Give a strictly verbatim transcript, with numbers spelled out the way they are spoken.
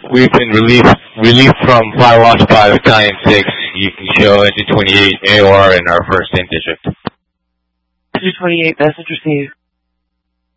We've been relieved, relieved from fire watch by Battalion six. You can show engine twenty-eight A O R in our first in district. Engine twenty-eight, message received.